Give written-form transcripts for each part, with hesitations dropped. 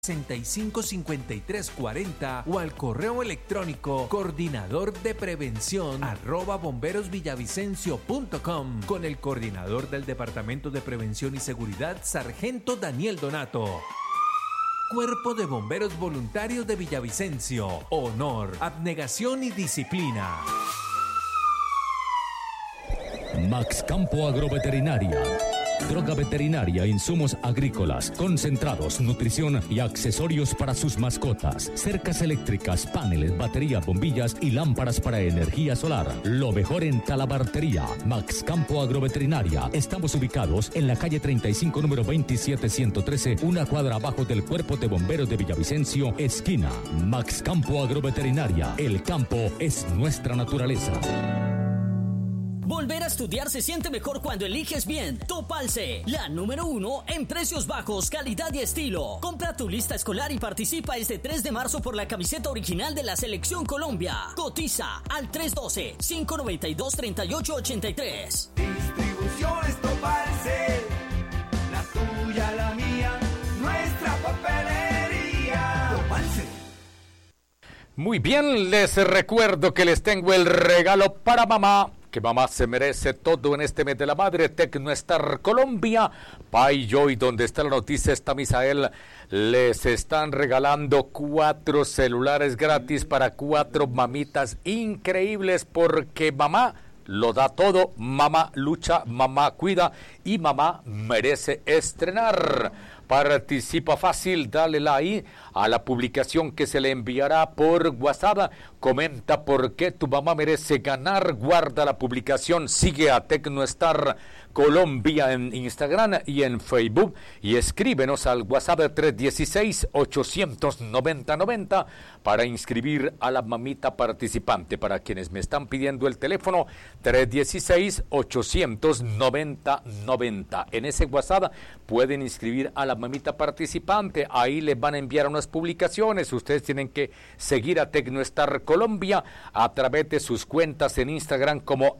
655340 o al correo electrónico coordinadordeprevención@bomberosvillavicencio.com con el coordinador del Departamento de Prevención y Seguridad, Sargento Daniel Donato. Cuerpo de Bomberos Voluntarios de Villavicencio. Honor, abnegación y disciplina. Max Campo Agroveterinaria. Droga veterinaria, insumos agrícolas, concentrados, nutrición y accesorios para sus mascotas. Cercas eléctricas, paneles, baterías, bombillas y lámparas para energía solar. Lo mejor en talabartería. Max Campo Agroveterinaria. Estamos ubicados en la calle 35, número 27113, una cuadra abajo del Cuerpo de Bomberos de Villavicencio, esquina. Max Campo Agroveterinaria. El campo es nuestra naturaleza. Volver a estudiar se siente mejor cuando eliges bien. Topalce, la número 1 en precios bajos, calidad y estilo. Compra tu lista escolar y participa este 3 de marzo por la camiseta original de la Selección Colombia. Cotiza al 312-592-3883. Distribuciones Topalce, la tuya, la mía, nuestra papelería. Topalce. Muy bien, les recuerdo que les tengo el regalo para mamá, que mamá se merece todo en este mes de la madre. Tecnostar Colombia, Pai Joy, donde está la noticia, está Misael, les están regalando 4 celulares gratis para 4 mamitas increíbles, porque mamá lo da todo, mamá lucha, mamá cuida y mamá merece estrenar. Participa fácil, dale like a la publicación que se le enviará por WhatsApp. Comenta por qué tu mamá merece ganar. Guarda la publicación. Sigue a Tecnostar Colombia en Instagram y en Facebook. Y escríbenos al WhatsApp 316-890-90 para inscribir a la mamita participante. Para quienes me están pidiendo el teléfono, 316-890-90. En ese WhatsApp pueden inscribir a la mamita participante. Ahí les van a enviar unas publicaciones. Ustedes tienen que seguir a Tecnostar Colombia a través de sus cuentas en Instagram como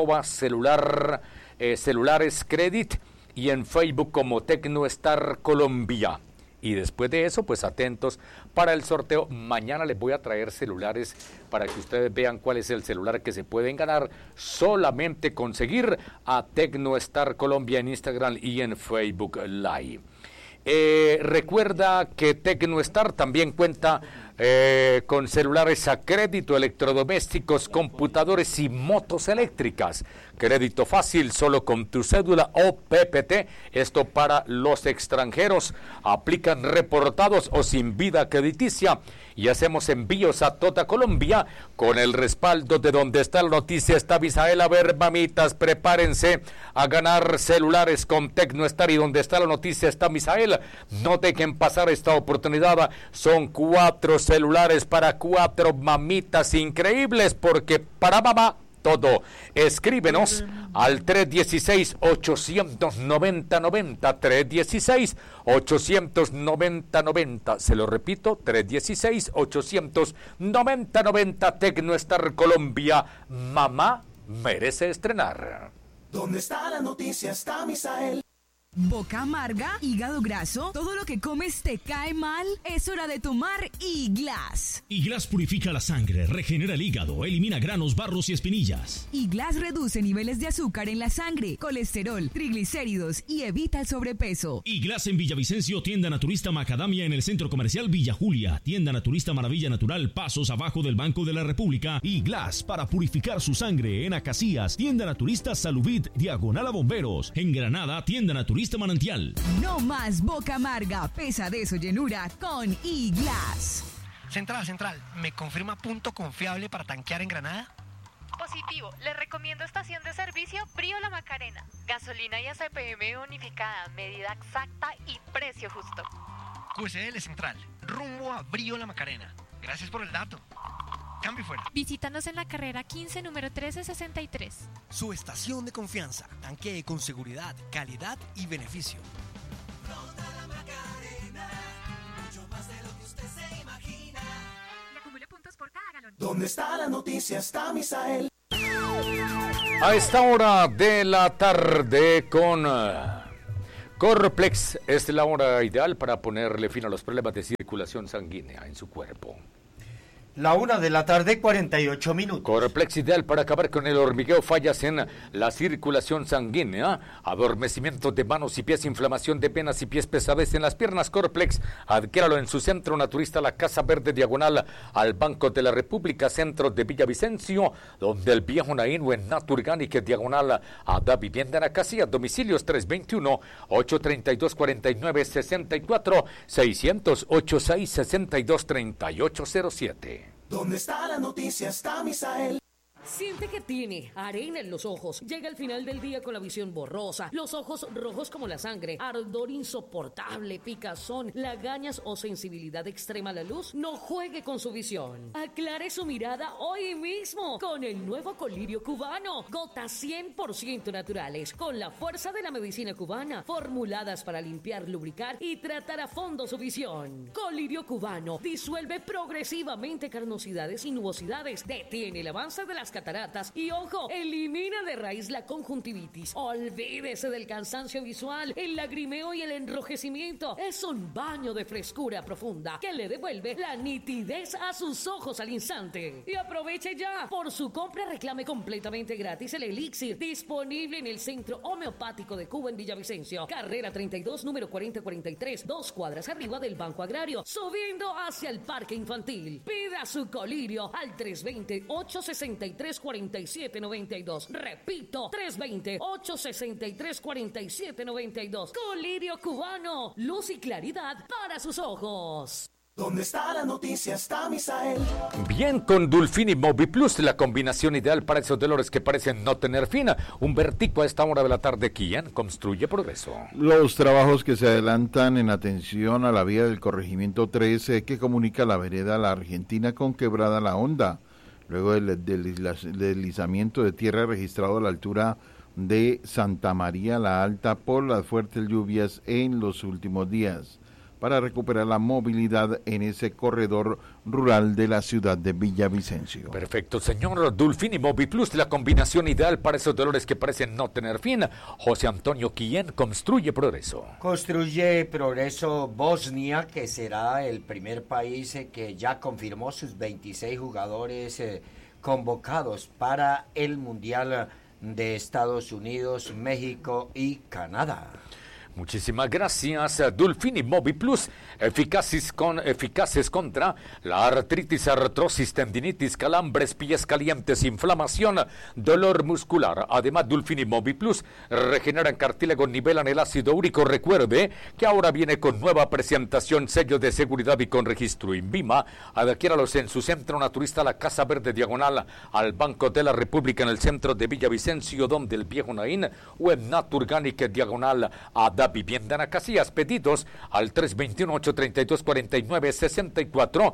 @celularescredit y en Facebook como Tecnostar Colombia. Y después de eso, pues atentos para el sorteo. Mañana les voy a traer celulares para que ustedes vean cuál es el celular que se pueden ganar. Solamente conseguir a Tecnostar Colombia en Instagram y en Facebook Live. Recuerda que Tecnostar también cuenta con celulares a crédito, electrodomésticos, computadores y motos eléctricas. Crédito fácil solo con tu cédula o PPT. Esto para los extranjeros. Aplican reportados o sin vida crediticia. Y hacemos envíos a toda Colombia con el respaldo de donde está la noticia. Está Misael. A ver, mamitas, prepárense a ganar celulares con Tecnostar. Y donde está la noticia está Misael. No dejen pasar esta oportunidad. Son 4 celulares para 4 mamitas increíbles, porque para mamá todo. Escríbenos al 316-890-90, 316-890-90. Se lo repito, 316-890-90. Tecnostar Colombia. Mamá merece estrenar. ¿Dónde está la noticia? Está Misael. Boca amarga, hígado graso, todo lo que comes te cae mal, es hora de tomar Iglas. Iglas purifica la sangre, regenera el hígado, elimina granos, barros y espinillas. Iglas reduce niveles de azúcar en la sangre, colesterol, triglicéridos y evita el sobrepeso. Iglas en Villavicencio, tienda naturista Macadamia en el Centro Comercial Villa Julia, tienda naturista Maravilla Natural, pasos abajo del Banco de la República. Iglas para purificar su sangre en Acacías, tienda naturista Salubit, diagonal a Bomberos. En Granada, tienda naturista Manantial. No más boca amarga, pesadez o llenura con Iglas. Central, ¿me confirma punto confiable para tanquear en Granada? Positivo, le recomiendo estación de servicio Brío La Macarena. Gasolina y ACPM unificada, medida exacta y precio justo. QSL Central, rumbo a Brío La Macarena. Gracias por el dato. Cambio fuera. Visítanos en la carrera 15, número 1363. Su estación de confianza. Tanquee con seguridad, calidad y beneficio. Ronda La Macarena, mucho más de lo que usted se imagina. Y acumule puntos por cada galón. ¿Dónde está la noticia? Está Misael. A esta hora de la tarde Corplex es la hora ideal para ponerle fin a los problemas de circulación sanguínea en su cuerpo. La 1:48 p.m. Corplex ideal para acabar con el hormigueo, fallas en la circulación sanguínea, adormecimiento de manos y pies, inflamación de venas y pies, pesadez en las piernas. Corplex, adquiéralo en su centro naturista, la Casa Verde, diagonal al Banco de la República, centro de Villavicencio, donde el viejo Naín, o en Naturgánica, diagonal a Da Vivienda en Acasía. Domicilios 321-832-4964, 600-8662-3807. ¿Dónde está la noticia? Está Misael. Siente que tiene arena en los ojos. Llega al final del día con la visión borrosa, los ojos rojos como la sangre, ardor insoportable, picazón, lagañas o sensibilidad extrema a la luz. No juegue con su visión. Aclare su mirada hoy mismo con el nuevo colirio cubano. Gotas 100% naturales, con la fuerza de la medicina cubana, formuladas para limpiar, lubricar y tratar a fondo su visión. Colirio cubano disuelve progresivamente carnosidades y nubosidades, detiene el avance de las cataratas y, ojo, elimina de raíz la conjuntivitis. Olvídese del cansancio visual, el lagrimeo y el enrojecimiento. Es un baño de frescura profunda que le devuelve la nitidez a sus ojos al instante. Y aproveche ya. Por su compra reclame completamente gratis el elixir, disponible en el Centro Homeopático de Cuba en Villavicencio. Carrera 32, número 4043, 2 cuadras arriba del Banco Agrario, subiendo hacia el Parque Infantil. Pida su colirio al 320-863-4792. Repito, 320-863-4792. Colirio cubano, luz y claridad para sus ojos. ¿Dónde está la noticia? Está Misael. Bien, con Dulfini Moviplus, la combinación ideal para esos dolores que parecen no tener fin. Un vertigo a esta hora de la tarde. ¿Quién construye progreso? Los trabajos que se adelantan en atención a la vía del corregimiento 13 que comunica la vereda La Argentina con Quebrada La Honda, luego del deslizamiento de tierra registrado a la altura de Santa María la Alta por las fuertes lluvias en los últimos días, para recuperar la movilidad en ese corredor rural de la ciudad de Villavicencio. Perfecto, señor. Dulfini Moviplus, la combinación ideal para esos dolores que parecen no tener fin. José Antonio Quillén construye progreso. Construye progreso Bosnia, que será el primer país que ya confirmó sus 26 jugadores convocados para el Mundial de Estados Unidos, México y Canadá. Muchísimas gracias. Dulfini Moviplus, eficaces contra la artritis, artrosis, tendinitis, calambres, pies calientes, inflamación, dolor muscular. Además, Dulfini Moviplus regeneran cartílago, nivelan el ácido úrico. Recuerde que ahora viene con nueva presentación, sello de seguridad y con registro INVIMA. Adquiéralos en su centro naturista, la Casa Verde, diagonal al Banco de la República, en el centro de Villavicencio, donde el viejo Naín, o en Naturgánica, diagonal a Da Vivienda en Acasías. Pedidos al 321-832-4964,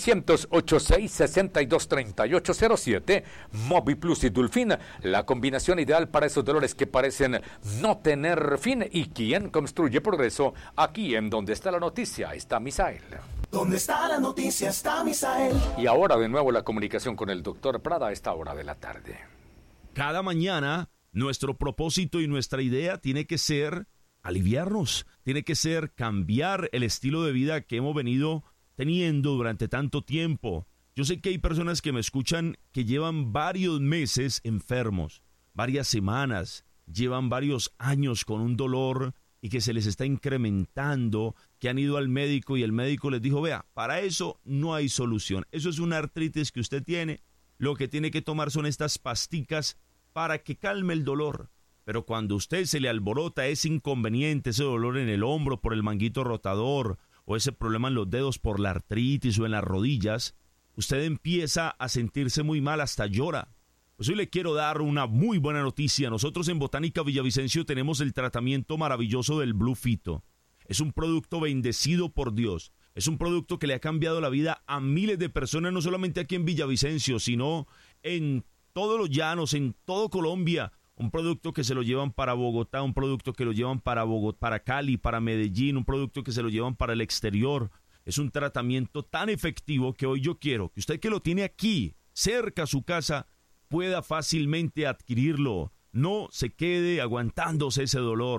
600-8662-3807. Moviplus y Dulfin, la combinación ideal para esos dolores que parecen no tener fin. ¿Y quién construye progreso? Aquí en Donde está la noticia está Misael. ¿Dónde está la noticia? Está Misael. Y ahora de nuevo la comunicación con el doctor Prada a esta hora de la tarde. Cada mañana nuestro propósito y nuestra idea tiene que ser aliviarnos, tiene que ser cambiar el estilo de vida que hemos venido teniendo durante tanto tiempo. Yo sé que hay personas que me escuchan que llevan varios meses enfermos, varias semanas, llevan varios años con un dolor y que se les está incrementando, que han ido al médico y el médico les dijo, vea, para eso no hay solución. Eso es una artritis que usted tiene, lo que tiene que tomar son estas pasticas para que calme el dolor. Pero cuando usted se le alborota ese inconveniente, ese dolor en el hombro por el manguito rotador, o ese problema en los dedos por la artritis o en las rodillas, usted empieza a sentirse muy mal, hasta llora. Pues hoy le quiero dar una muy buena noticia. Nosotros en Botánica Villavicencio tenemos el tratamiento maravilloso del Blue Phyto. Es un producto bendecido por Dios. Es un producto que le ha cambiado la vida a miles de personas, no solamente aquí en Villavicencio, sino en todos los llanos, en todo Colombia. Un producto que se lo llevan para Bogotá, un producto que lo llevan para Cali, para Medellín, un producto que se lo llevan para el exterior. Es un tratamiento tan efectivo que hoy yo quiero que usted, que lo tiene aquí, cerca a su casa, pueda fácilmente adquirirlo. No se quede aguantándose ese dolor.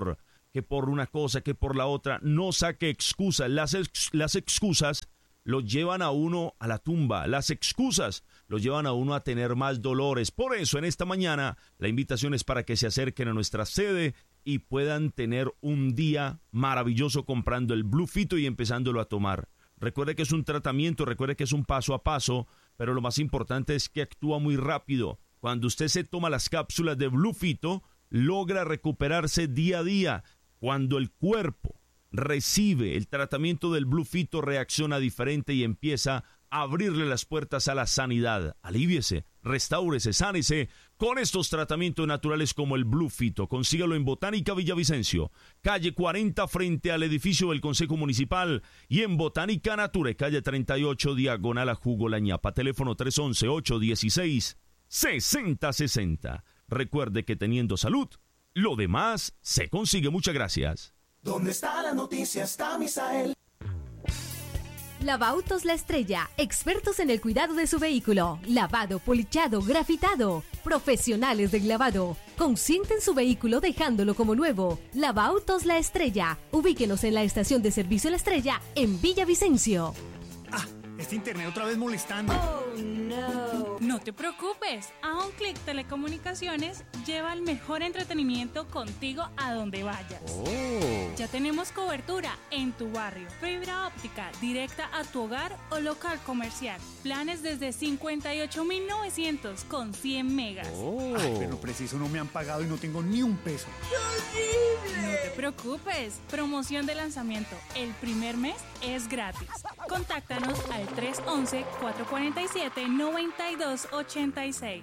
que por una cosa, que por la otra. No saque excusas. Las excusas lo llevan a uno a la tumba. Las excusas lo llevan a uno a tener más dolores. Por eso, en esta mañana, la invitación es para que se acerquen a nuestra sede y puedan tener un día maravilloso comprando el Blue Fito y empezándolo a tomar. Recuerde que es un tratamiento, recuerde que es un paso a paso, pero lo más importante es que actúa muy rápido. Cuando usted se toma las cápsulas de Blue Fito, logra recuperarse día a día. Cuando el cuerpo recibe el tratamiento del Blue Fito, reacciona diferente y empieza a abrirle las puertas a la sanidad. Alíviese, restáurese, sánese con estos tratamientos naturales como el Blue Fito. Consígalo en Botánica Villavicencio, calle 40 frente al edificio del Consejo Municipal, y en Botánica Nature, calle 38 diagonal a Jugo La Ñapa. Teléfono 311-816-6060. Recuerde que teniendo salud, lo demás se consigue. Muchas gracias. ¿Dónde está la noticia? Está Misael. Lavautos La Estrella, expertos en el cuidado de su vehículo, lavado, polichado, grafitado, profesionales del lavado. Consienten su vehículo dejándolo como nuevo. Lavautos La Estrella, ubíquenos en la estación de servicio La Estrella en Villavicencio. Este internet otra vez molestando. Oh, no. No te preocupes. A un clic Telecomunicaciones lleva el mejor entretenimiento contigo a donde vayas. Ya tenemos cobertura en tu barrio. Fibra óptica directa a tu hogar o local comercial. Planes desde 58.900 con 100 megas. Ay, pero preciso no me han pagado y no tengo ni un peso. No te preocupes. Promoción de lanzamiento. El primer mes es gratis. Contáctanos al 311-447-9286.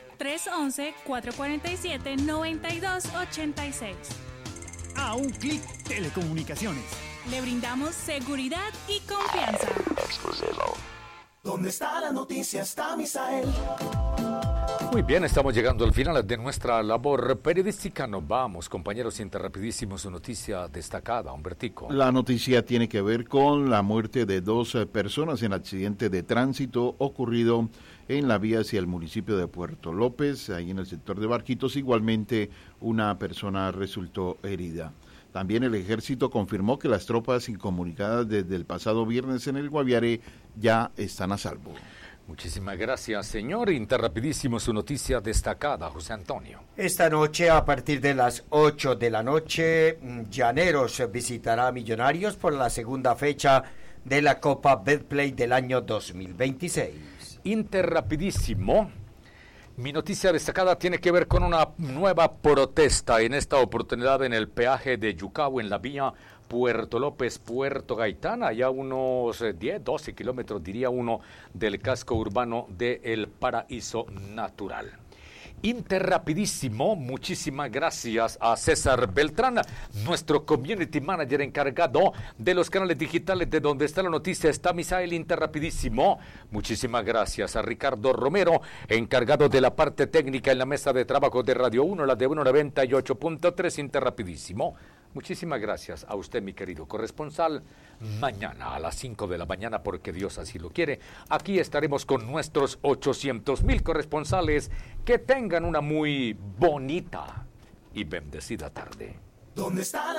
311-447-9286. A un clic Telecomunicaciones. Le brindamos seguridad y confianza. ¿Dónde está la noticia? Está Misael. Muy bien, estamos llegando al final de nuestra labor periodística. Nos vamos, compañeros, rapidísimo su noticia destacada, Humbertico. La noticia tiene que ver con la muerte de 2 personas en accidente de tránsito ocurrido en la vía hacia el municipio de Puerto López, ahí en el sector de Barquitos. Igualmente, una persona resultó herida. También el ejército confirmó que las tropas incomunicadas desde el pasado viernes en el Guaviare ya están a salvo. Muchísimas gracias, señor. Rapidísimo su noticia destacada, José Antonio. Esta noche, a partir de las 8 de la noche, Llaneros visitará a Millonarios por la segunda fecha de la Copa Betplay del año 2026. Rapidísimo. Mi noticia destacada tiene que ver con una nueva protesta, en esta oportunidad en el peaje de Yucao, en la vía Puerto López, Puerto Gaitán, allá unos 10, 12 kilómetros, diría uno, del casco urbano de El Paraíso Natural. Rapidísimo, muchísimas gracias a César Beltrán, nuestro community manager encargado de los canales digitales de donde está la noticia, está Misael. Rapidísimo, muchísimas gracias a Ricardo Romero, encargado de la parte técnica en la mesa de trabajo de Radio 1, la de 198.3. Rapidísimo, muchísimas gracias a usted, mi querido corresponsal. Mañana a las 5 de la mañana, porque Dios así lo quiere, aquí estaremos con nuestros 800,000 corresponsales. Que tengan una muy bonita y bendecida tarde. ¿Dónde está la